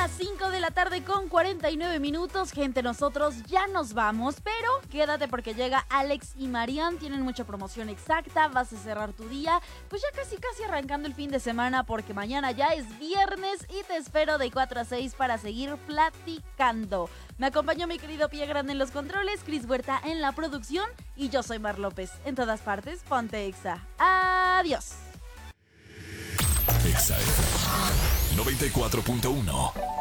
las 5 de la tarde con 49 minutos. Gente, nosotros ya nos vamos, pero quédate porque llega Alex y Marian. Tienen mucha promoción exacta, vas a cerrar tu día, pues ya casi arrancando el fin de semana, porque mañana ya es viernes y te espero de 4 a 6 para seguir platicando. Me acompañó mi querido Pie Grande en los controles, Cris Huerta en la producción y yo soy Mar López. En todas partes, ponte Exa. Adiós. Exa FM 94.1